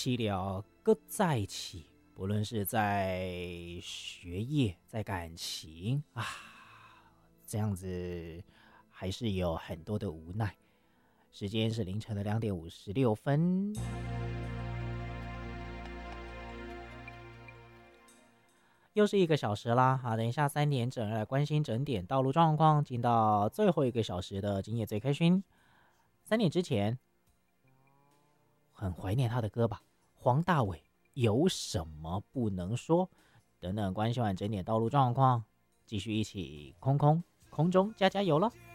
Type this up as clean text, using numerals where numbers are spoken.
起了各在一起，不论是在学业、在感情啊，这样子还是有很多的无奈。时间是凌晨的2:56。又是1个小时啦，好，等一下3点整来关心整点道路状况，进到最后1个小时的今夜最开心。3点之前，很怀念他的歌吧？黄大炜有什么不能说？等等，关心完整点道路状况，继续一起空中加油了。